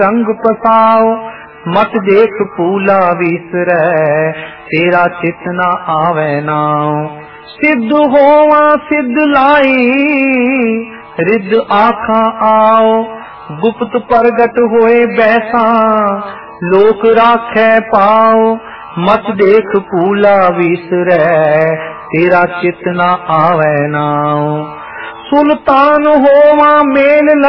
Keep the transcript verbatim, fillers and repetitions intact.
संग पसाओ। मत देख फूला विसरै तेरा चित न आवे नाओ। सिद्ध होवा सिद्ध लाई रिद आखा आओ। गुप्त प्रगट होए बैसा लोक राखै पाओ। मत देख फूला विसरै तेरा चित न आवे नाओ। सुल्तान होवा मेल